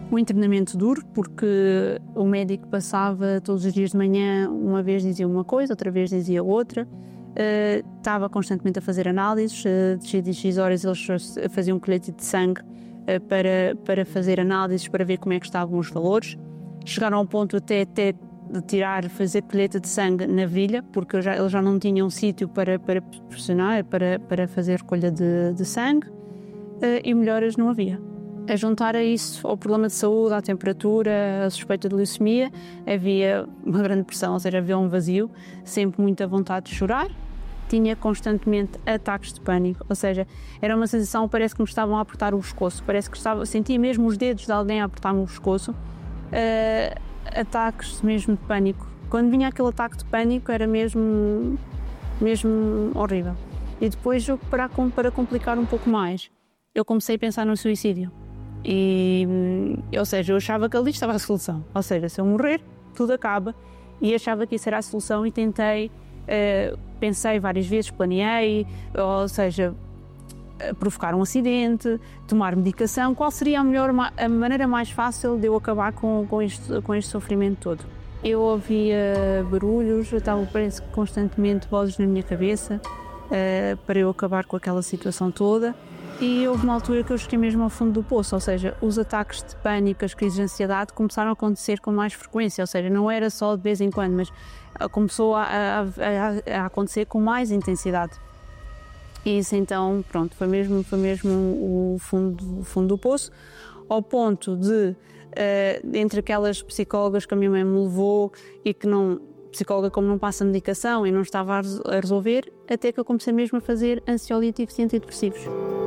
Um internamento duro, porque o médico passava todos os dias de manhã, uma vez dizia uma coisa, outra vez dizia outra. Estava constantemente a fazer análises, de X horas eles faziam um colete de sangue para fazer análises, para ver como é que estavam os valores. Chegaram ao ponto até de fazer colheita de sangue na virilha, porque eles já não tinham sítio para proporcionar, para fazer recolha de sangue, e melhoras não havia. A juntar a isso ao problema de saúde, à temperatura, a suspeita de leucemia, havia uma grande pressão, ou seja, havia um vazio, sempre muita vontade de chorar. Tinha constantemente ataques de pânico, ou seja, era uma sensação, parece que me estavam a apertar o pescoço, parece que sentia mesmo os dedos de alguém a apertar-me o pescoço. Ataques mesmo de pânico. Quando vinha aquele ataque de pânico era mesmo horrível. E depois, para complicar um pouco mais, eu comecei a pensar no suicídio. Ou seja, eu achava que ali estava a solução. Ou seja, se eu morrer, tudo acaba. E achava que isso era a solução e pensei várias vezes, planeei, ou seja, provocar um acidente, tomar medicação. Qual seria a maneira mais fácil de eu acabar com este sofrimento todo? Eu ouvia barulhos, parece que constantemente vozes na minha cabeça para eu acabar com aquela situação toda. E houve uma altura que eu cheguei mesmo ao fundo do poço, ou seja, os ataques de pânico, as crises de ansiedade começaram a acontecer com mais frequência, ou seja, não era só de vez em quando, mas começou a acontecer com mais intensidade. E isso então, pronto, foi mesmo o fundo do poço, ao ponto de, entre aquelas psicólogas que a minha mãe me levou e que psicóloga como não passa medicação e não estava a resolver, até que eu comecei mesmo a fazer ansiolíticos e antidepressivos.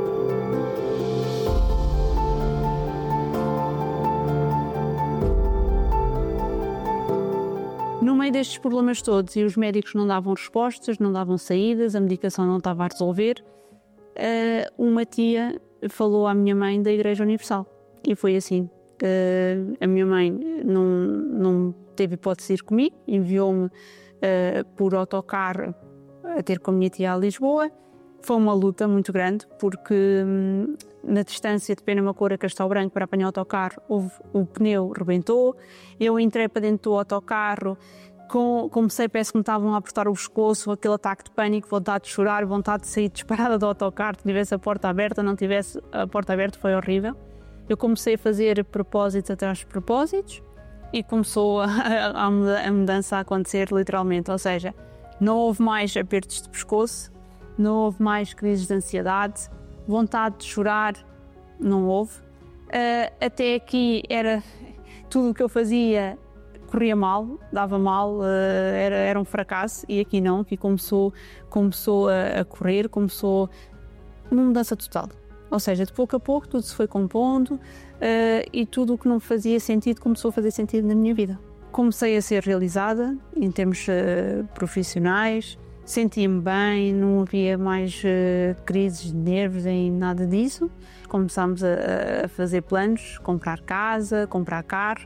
No meio destes problemas todos, e os médicos não davam respostas, não davam saídas, a medicação não estava a resolver, uma tia falou à minha mãe da Igreja Universal. E foi assim. A minha mãe não teve hipótese de ir comigo, enviou-me por autocarro a ter com a minha tia a Lisboa. Foi uma luta muito grande, porque na distância de Penamacor a Castelo Branco para apanhar o autocarro, o pneu rebentou, eu entrei para dentro do autocarro, comecei, parece que me estavam a apertar o pescoço, aquele ataque de pânico, vontade de chorar, vontade de sair disparada do autocarro, tivesse a porta aberta, não tivesse a porta aberta, foi horrível. Eu comecei a fazer propósitos atrás de propósitos e começou a mudança a acontecer literalmente, ou seja, não houve mais apertos de pescoço, não houve mais crises de ansiedade, vontade de chorar, não houve. Até aqui era tudo o que eu fazia corria mal, dava mal, era um fracasso, e aqui não, aqui começou a correr, começou uma mudança total. Ou seja, de pouco a pouco tudo se foi compondo e tudo o que não fazia sentido começou a fazer sentido na minha vida. Comecei a ser realizada em termos profissionais, sentia-me bem, não havia mais crises de nervos nem nada disso. Começámos a fazer planos, comprar casa, comprar carro,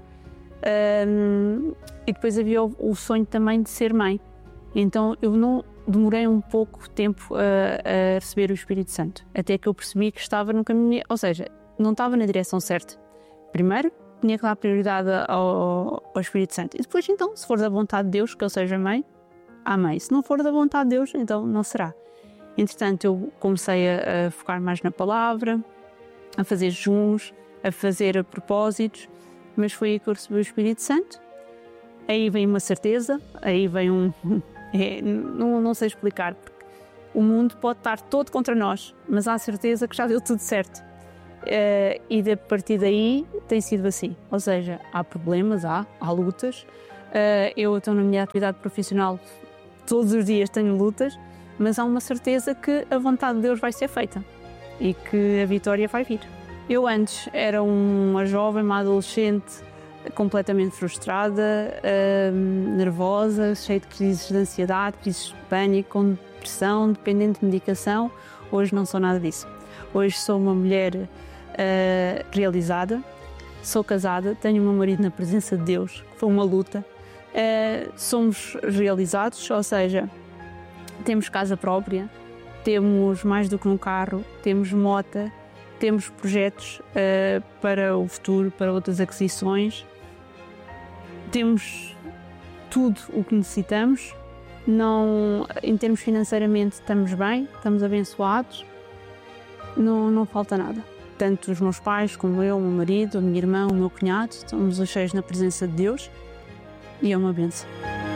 e depois havia o sonho também de ser mãe. Então eu não demorei um pouco tempo a receber o Espírito Santo, até que eu percebi que estava no caminho, ou seja, não estava na direção certa. Primeiro tinha que dar prioridade ao Espírito Santo, e depois então, se for da vontade de Deus que eu seja mãe, amém. Se não for da vontade de Deus, então não será. Entretanto, eu comecei a focar mais na palavra, a fazer jejuns, a fazer propósitos, mas foi aí que eu recebi o Espírito Santo. Aí vem uma certeza, aí vem não sei explicar, porque o mundo pode estar todo contra nós, mas há certeza que já deu tudo certo. E a partir daí tem sido assim, ou seja, há problemas, há lutas. Eu estou na minha atividade profissional, todos os dias tenho lutas, mas há uma certeza que a vontade de Deus vai ser feita e que a vitória vai vir. Eu antes era uma jovem, uma adolescente completamente frustrada, nervosa, cheia de crises de ansiedade, crises de pânico, com depressão, dependente de medicação. Hoje não sou nada disso. Hoje sou uma mulher realizada, sou casada, tenho o meu marido na presença de Deus, que foi uma luta. Somos realizados, ou seja, temos casa própria, temos mais do que um carro, temos moto, temos projetos para o futuro, para outras aquisições. Temos tudo o que necessitamos. Não, em termos financeiramente estamos bem, estamos abençoados, não falta nada. Tanto os meus pais como eu, o meu marido, a minha irmã, o meu cunhado, estamos os cheios na presença de Deus e é uma bênção.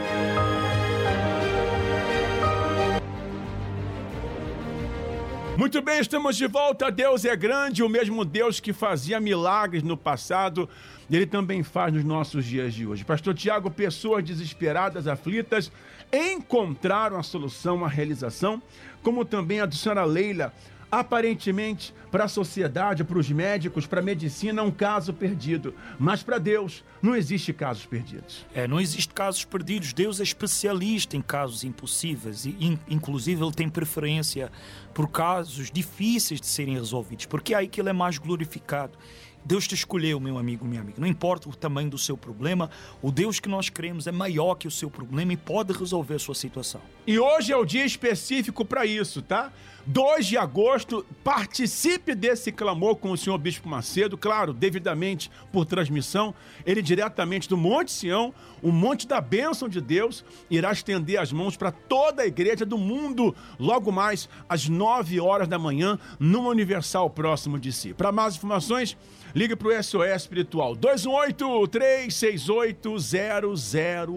Muito bem, estamos de volta. Deus é grande, o mesmo Deus que fazia milagres no passado, Ele também faz nos nossos dias de hoje. Pastor Tiago, pessoas desesperadas, aflitas, encontraram a solução, a realização, como também a do senhora Leila, aparentemente para a sociedade, para os médicos, para a medicina, um caso perdido. Mas para Deus não existe casos perdidos. Não existe casos perdidos. Deus é especialista em casos impossíveis e, inclusive, Ele tem preferência por casos difíceis de serem resolvidos, porque é aí que Ele é mais glorificado. Deus te escolheu, meu amigo, minha amiga. Não importa o tamanho do seu problema, o Deus que nós cremos é maior que o seu problema e pode resolver a sua situação. E hoje é o dia específico para isso, tá? 2 de agosto, participe desse clamor com o senhor Bispo Macedo, claro, devidamente por transmissão, ele diretamente do Monte Sião, o monte da bênção de Deus, irá estender as mãos para toda a igreja do mundo, logo mais às 9 horas da manhã, numa Universal próximo de si. Para mais informações, ligue para o SOS Espiritual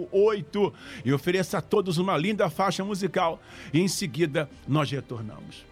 218-368-008 e ofereça a todos uma linda faixa musical e em seguida nós retornamos.